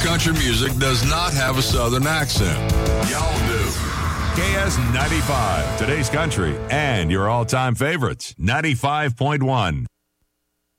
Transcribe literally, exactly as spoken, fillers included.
country music does not have a Southern accent. Y'all do. K S ninety-five, today's country, and your all-time favorites, ninety-five point one.